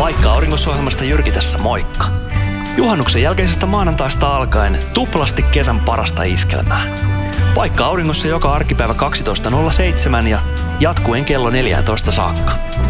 Paikka Auringossa-ohjelmasta Jyrki tässä, moikka! Juhannuksen jälkeisestä maanantaista alkaen tuplasti kesän parasta iskelmää. Paikka Auringossa joka arkipäivä 12.07 ja jatkuen kello 14 saakka.